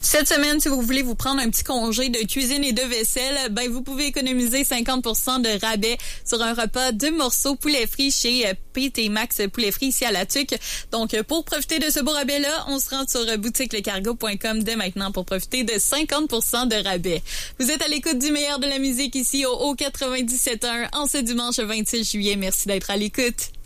Cette semaine, si vous voulez vous prendre un petit congé de cuisine et de vaisselle, vous pouvez économiser 50% de rabais sur un repas de morceaux poulet frit chez PT Max Poulet Frit ici à La Tuque. Donc, pour profiter de ce beau rabais-là, on se rend sur boutiquelecargo.com dès maintenant pour profiter de 50% de rabais. Vous êtes à l'écoute du meilleur de la musique ici au 97.1 en ce dimanche 26 juillet. Merci d'être à l'écoute.